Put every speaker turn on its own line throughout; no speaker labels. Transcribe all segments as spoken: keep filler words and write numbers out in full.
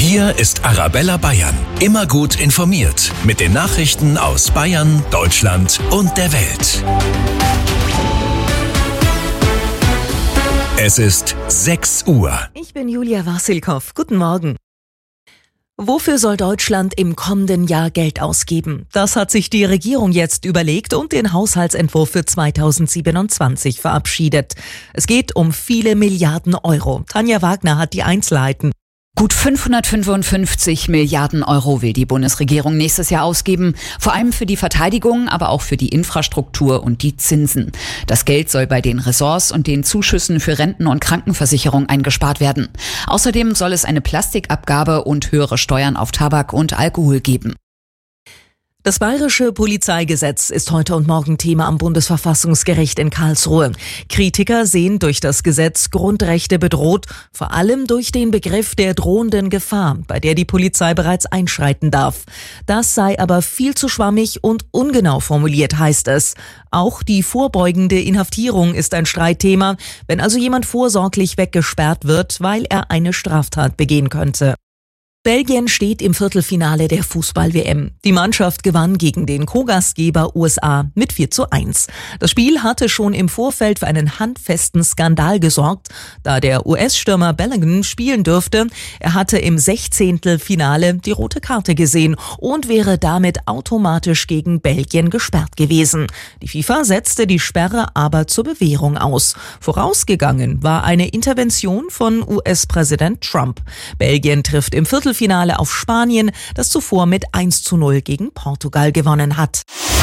Hier ist Arabella Bayern. Immer gut informiert mit den Nachrichten aus Bayern, Deutschland und der Welt. Es ist sechs Uhr.
Ich bin Julia Wassilkow. Guten Morgen. Wofür soll Deutschland im kommenden Jahr Geld ausgeben? Das hat sich die Regierung jetzt überlegt und den Haushaltsentwurf für zweitausendsiebenundzwanzig verabschiedet. Es geht um viele Milliarden Euro. Tanja Wagner hat die Einzelheiten.
Gut fünfhundertfünfundfünfzig Milliarden Euro will die Bundesregierung nächstes Jahr ausgeben, vor allem für die Verteidigung, aber auch für die Infrastruktur und die Zinsen. Das Geld soll bei den Ressorts und den Zuschüssen für Renten- und Krankenversicherung eingespart werden. Außerdem soll es eine Plastikabgabe und höhere Steuern auf Tabak und Alkohol geben.
Das bayerische Polizeigesetz ist heute und morgen Thema am Bundesverfassungsgericht in Karlsruhe. Kritiker sehen durch das Gesetz Grundrechte bedroht, vor allem durch den Begriff der drohenden Gefahr, bei der die Polizei bereits einschreiten darf. Das sei aber viel zu schwammig und ungenau formuliert, heißt es. Auch die vorbeugende Inhaftierung ist ein Streitthema, wenn also jemand vorsorglich weggesperrt wird, weil er eine Straftat begehen könnte. Belgien steht im Viertelfinale der Fußball-W M. Die Mannschaft gewann gegen den Co-Gastgeber U S A mit vier zu eins. Das Spiel hatte schon im Vorfeld für einen handfesten Skandal gesorgt, da der U S-Stürmer Bellingham spielen dürfte. Er hatte im Sechzehntelfinale die rote Karte gesehen und wäre damit automatisch gegen Belgien gesperrt gewesen. Die FIFA setzte die Sperre aber zur Bewährung aus. Vorausgegangen war eine Intervention von U S-Präsident Trump. Belgien trifft im Viertelfinale Finale auf Spanien, das zuvor mit eins zu null gegen Portugal gewonnen hat.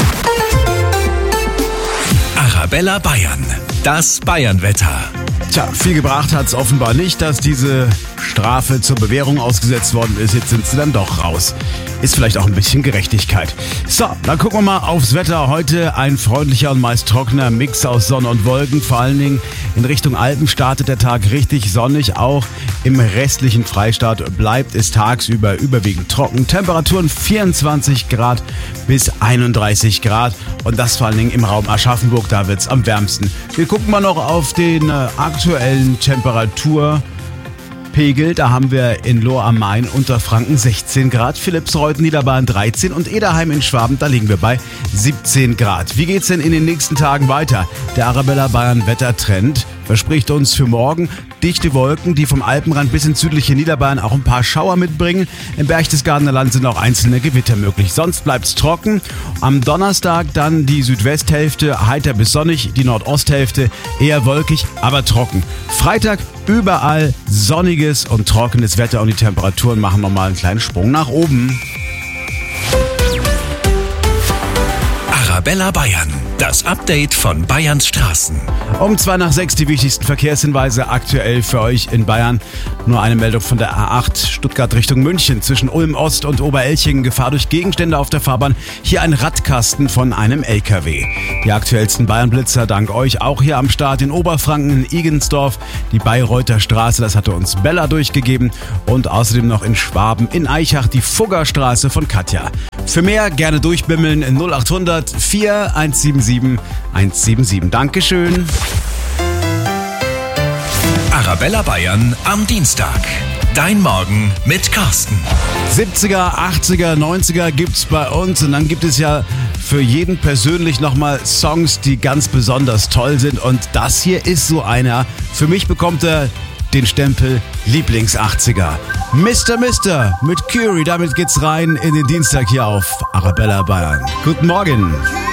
Arabella Bayern, das Bayernwetter.
Tja, viel gebracht hat's offenbar nicht, dass diese Strafe zur Bewährung ausgesetzt worden ist. Jetzt sind sie dann doch raus. Ist vielleicht auch ein bisschen Gerechtigkeit. So, dann gucken wir mal aufs Wetter. Heute ein freundlicher und meist trockener Mix aus Sonne und Wolken. Vor allen Dingen in Richtung Alpen startet der Tag richtig sonnig. Auch im restlichen Freistaat bleibt es tagsüber überwiegend trocken. Temperaturen vierundzwanzig Grad bis einunddreißig Grad. Und das vor allen Dingen im Raum Aschaffenburg, da wird's am wärmsten. Wir gucken mal noch auf den äh, aktuellen Temperaturpegel. Da haben wir in Lohr am Main Unterfranken sechzehn Grad, Philippsreuthen Niederbayern dreizehn und Ederheim in Schwaben, da liegen wir bei siebzehn Grad. Wie geht's denn in den nächsten Tagen weiter? Der Arabella Bayern Wettertrend verspricht uns für morgen dichte Wolken, die vom Alpenrand bis ins südliche Niederbayern auch ein paar Schauer mitbringen. Im Berchtesgadener Land sind auch einzelne Gewitter möglich. Sonst bleibt's trocken. Am Donnerstag dann die Südwesthälfte heiter bis sonnig, die Nordosthälfte eher wolkig, aber trocken. Freitag überall sonniges und trockenes Wetter und die Temperaturen machen nochmal einen kleinen Sprung nach oben.
Arabella Bayern, das Update von Bayerns Straßen.
Um zwei nach sechs die wichtigsten Verkehrshinweise aktuell für euch in Bayern. Nur eine Meldung von der A acht Stuttgart Richtung München zwischen Ulm Ost und Oberelchingen. Gefahr durch Gegenstände auf der Fahrbahn. Hier ein Radkasten von einem L K W. Die aktuellsten Bayernblitzer dank euch auch hier am Start in Oberfranken, in Igensdorf. Die Bayreuther Straße, das hatte uns Bella durchgegeben. Und außerdem noch in Schwaben, in Eichach die Fuggerstraße von Katja. Für mehr gerne durchbimmeln in null achthundert vier eins sieben sieben eins sieben sieben. Dankeschön.
Arabella Bayern am Dienstag. Dein Morgen mit Carsten.
siebziger, achtziger, neunziger gibt's bei uns und dann gibt es ja für jeden persönlich nochmal Songs, die ganz besonders toll sind und das hier ist so einer. Für mich bekommt er den Stempel Lieblings-achtziger. Mister Mister mit Curie, damit geht's rein in den Dienstag hier auf Arabella Bayern. Guten Morgen.